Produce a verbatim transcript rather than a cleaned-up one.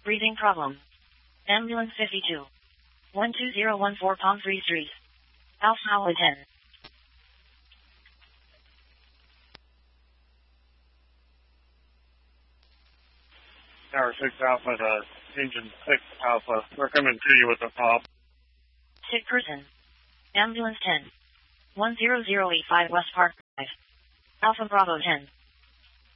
Breathing problem. Ambulance fifty-two. one two zero one four Palm Tree Street. Alpha Howard ten. Tower six Alpha to Engine six Alpha. We're coming to you with a pop. Sick person. Ambulance ten. one zero zero eight five West Park Drive. Alpha Bravo ten.